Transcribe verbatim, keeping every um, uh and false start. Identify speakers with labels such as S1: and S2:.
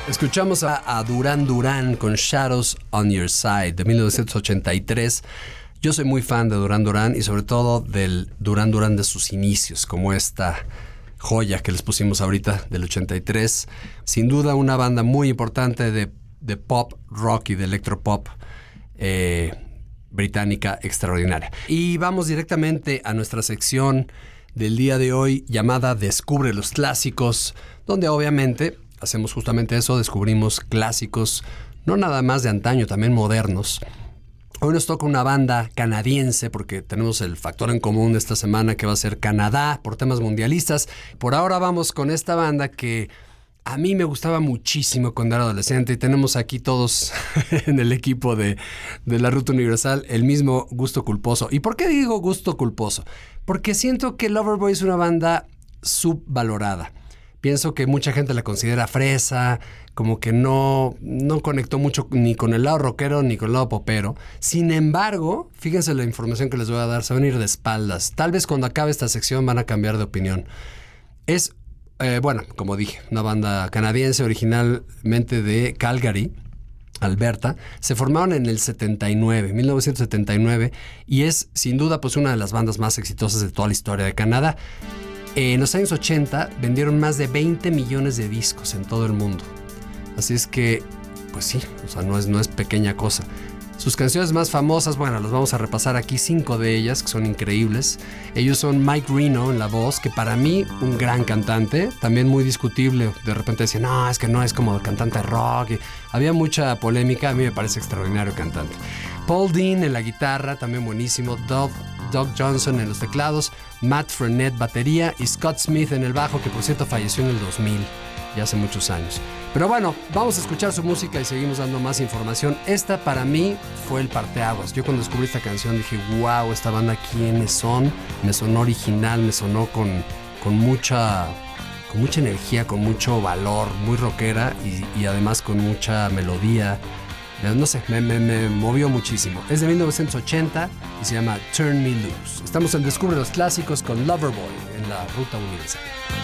S1: Escuchamos a, a Duran Duran con Shadows on Your Side de mil novecientos ochenta y tres. Yo soy muy fan de Duran Duran y sobre todo del Duran Duran de sus inicios, como esta joya que les pusimos ahorita del ochenta y tres. Sin duda una banda muy importante de, de pop, rock y de electropop eh, británica extraordinaria. Y vamos directamente a nuestra sección del día de hoy llamada Descubre los Clásicos, donde obviamente hacemos justamente eso, descubrimos clásicos, no nada más de antaño, también modernos. Hoy nos toca una banda canadiense porque tenemos el factor en común de esta semana que va a ser Canadá por temas mundialistas. Por ahora vamos con esta banda que a mí me gustaba muchísimo cuando era adolescente y tenemos aquí todos en el equipo de, de La Ruta Universal el mismo gusto culposo. ¿Y por qué digo gusto culposo? Porque siento que Loverboy es una banda subvalorada. Pienso que mucha gente la considera fresa, como que no, no conectó mucho ni con el lado rockero ni con el lado popero. Sin embargo, fíjense la información que les voy a dar, se van a ir de espaldas. Tal vez cuando acabe esta sección van a cambiar de opinión. Es, eh, bueno, como dije, una banda canadiense originalmente de Calgary, Alberta. Se formaron en el setenta y nueve, mil novecientos setenta y nueve, y es sin duda pues una de las bandas más exitosas de toda la historia de Canadá. En los años ochenta vendieron más de veinte millones de discos en todo el mundo. Así es que, pues sí, o sea, no es, no es pequeña cosa. Sus canciones más famosas, bueno, las vamos a repasar aquí, cinco de ellas, que son increíbles. Ellos son Mike Reno en la voz, que para mí, un gran cantante, también muy discutible. De repente decían, no, es que no es como cantante rock. Y había mucha polémica, a mí me parece extraordinario cantante. Paul Dean en la guitarra, también buenísimo. Doug, Doug Johnson en los teclados. Matt Frenette batería y Scott Smith en el bajo, que por cierto falleció en el dos mil, ya hace muchos años. Pero bueno, vamos a escuchar su música y seguimos dando más información. Esta para mí fue el parteaguas. Yo cuando descubrí esta canción dije, wow, esta banda, ¿quiénes son? Me sonó original, me sonó con, con mucha... con mucha energía, con mucho valor, muy rockera y, y además con mucha melodía. No sé, me, me, me movió muchísimo. Es de mil novecientos ochenta y se llama Turn Me Loose. Estamos en Descubre los Clásicos con Loverboy en La Ruta Universal.